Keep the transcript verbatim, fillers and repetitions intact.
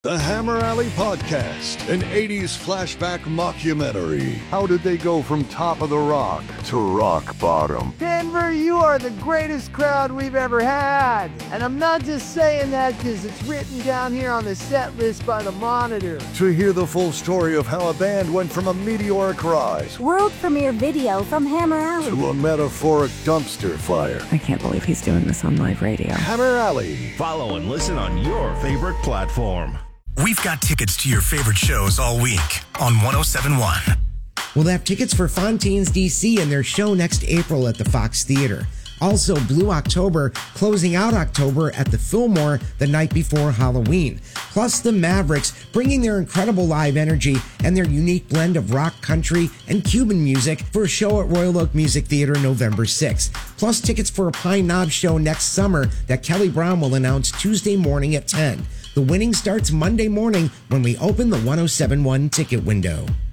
The Hammer Alley Podcast, an eighties flashback mockumentary. How did they go from top of the rock to rock bottom? Denver, you are the greatest crowd we've ever had. And I'm not just saying that because it's written down here on the set list by the Monitor. To hear the full story of how a band went from a meteoric rise, world premiere video from Hammer Alley, to a metaphoric dumpster fire. I can't believe he's doing this on live radio. Hammer Alley. Follow and listen on your favorite platform. We've got tickets to your favorite shows all week on one oh seven point one. We'll have tickets for Fontaines D C and their show next April at the Fox Theater. Also, Blue October, closing out October at the Fillmore the night before Halloween. Plus, the Mavericks, bringing their incredible live energy and their unique blend of rock, country, and Cuban music for a show at Royal Oak Music Theater November sixth. Plus, tickets for a Pine Knob show next summer that Kelly Brown will announce Tuesday morning at ten. The winning starts Monday morning when we open the one oh seven point one ticket window.